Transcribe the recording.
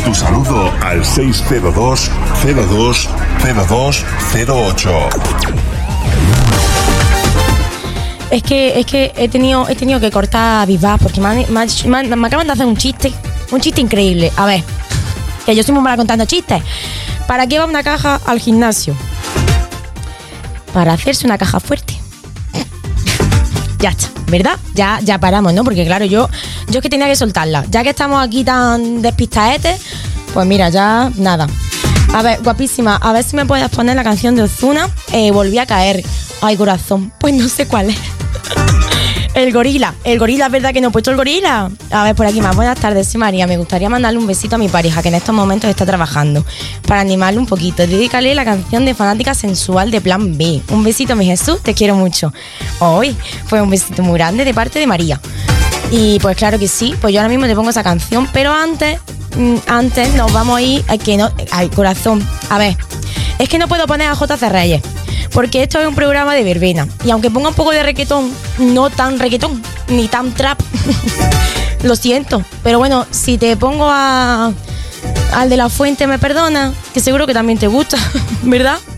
tu saludo al 602 02 02 08. Es que he tenido que cortar a Viva porque me acaban de hacer un chiste increíble. A ver, que yo soy muy mala contando chistes. ¿Para qué va una caja al gimnasio? Para hacerse una caja fuerte. Ya está, ¿verdad? Ya paramos, ¿no? Porque claro, yo es que tenía que soltarla. Ya que estamos aquí tan despistaetes, pues mira, ya nada. A ver, guapísima, a ver si me puedes poner la canción de Ozuna, Volví a caer. Ay, corazón, pues no sé cuál es. El gorila, es verdad que no he puesto el gorila. A ver, por aquí más. Buenas tardes, soy María. Me gustaría mandarle un besito a mi pareja, que en estos momentos está trabajando, para animarle un poquito. Dedícale la canción de Fanática Sensual de Plan B. Un besito, mi Jesús, te quiero mucho. Hoy fue un besito muy grande de parte de María. Y pues claro que sí, pues yo ahora mismo te pongo esa canción, pero antes nos vamos a ir ay, corazón. A ver, es que no puedo poner a JC Reyes, porque esto es un programa de verbena. Y aunque ponga un poco de reggaetón, no tan reggaetón, ni tan trap, lo siento. Pero bueno, si te pongo al de La Fuente, me perdona, que seguro que también te gusta, ¿verdad?